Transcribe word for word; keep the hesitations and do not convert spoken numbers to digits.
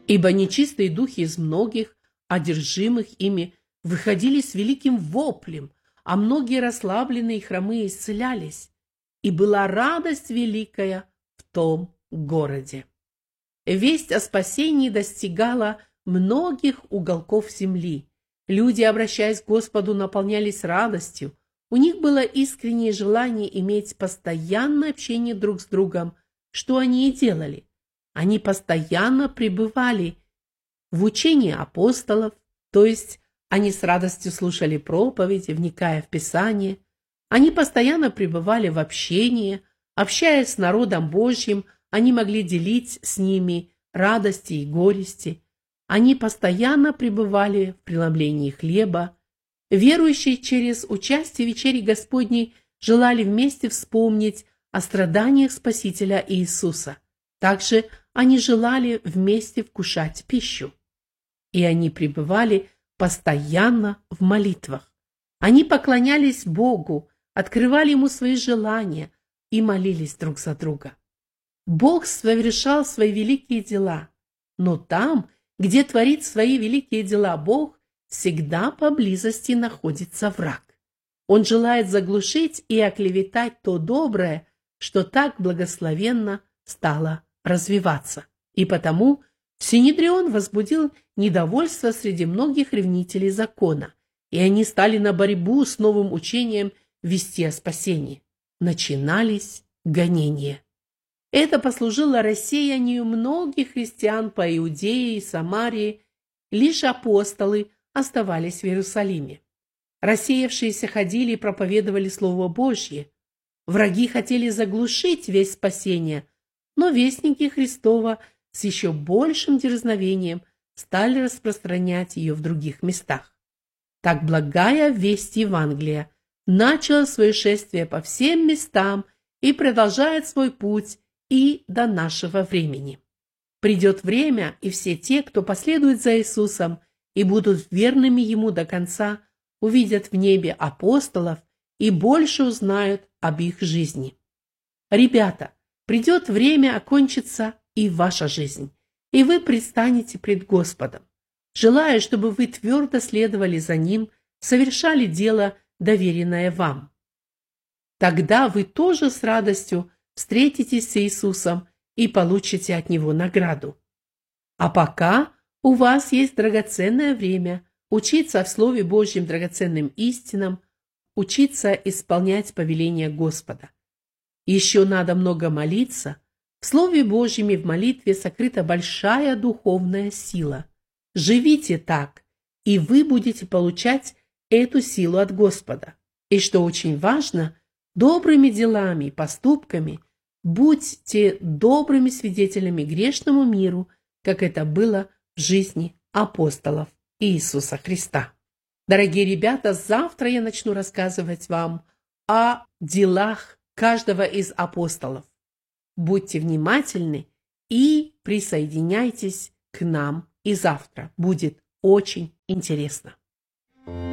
Ибо нечистые духи из многих, одержимых ими, выходили с великим воплем, а многие расслабленные и хромые исцелялись. И была радость великая в том городе. Весть о спасении достигала многих уголков земли. Люди, обращаясь к Господу, наполнялись радостью. У них было искреннее желание иметь постоянное общение друг с другом, что они и делали. Они постоянно пребывали в учении апостолов, то есть они с радостью слушали проповеди, вникая в Писание. Они постоянно пребывали в общении, общаясь с народом Божьим, они могли делить с ними радости и горести. Они постоянно пребывали в преломлении хлеба. Верующие через участие в вечере Господней желали вместе вспомнить о страданиях Спасителя Иисуса. Также они желали вместе вкушать пищу. И они пребывали постоянно в молитвах. Они поклонялись Богу, открывали Ему свои желания и молились друг за друга. Бог совершал свои великие дела, но там, где творит свои великие дела Бог, всегда поблизости находится враг. Он желает заглушить и оклеветать то доброе, что так благословенно стало развиваться. И потому Синедрион возбудил недовольство среди многих ревнителей закона, и они стали на борьбу с новым учением вести о спасении. Начинались гонения. Это послужило рассеянию многих христиан по Иудее и Самарии. Лишь апостолы оставались в Иерусалиме. Рассеявшиеся ходили и проповедовали Слово Божье. Враги хотели заглушить весть спасения, но вестники Христова с еще большим дерзновением стали распространять ее в других местах. Так благая весть Евангелия начала свое шествие по всем местам и продолжает свой путь и до нашего времени. Придет время, и все те, кто последует за Иисусом и будут верными Ему до конца, увидят в небе апостолов и больше узнают об их жизни. Ребята, придет время окончится и ваша жизнь, и вы предстанете пред Господом. Желаю, чтобы вы твердо следовали за Ним, совершали дело, доверенное вам. Тогда вы тоже с радостью встретитесь с Иисусом и получите от Него награду. А пока у вас есть драгоценное время учиться в Слове Божьем драгоценным истинам, учиться исполнять повеления Господа. Еще надо много молиться. В Слове Божьем и в молитве сокрыта большая духовная сила. Живите так, и вы будете получать эту силу от Господа. И что очень важно, добрыми делами и поступками будьте добрыми свидетелями грешному миру, как это было в жизни апостолов Иисуса Христа. Дорогие ребята, завтра я начну рассказывать вам о делах каждого из апостолов. Будьте внимательны и присоединяйтесь к нам и завтра. Будет очень интересно.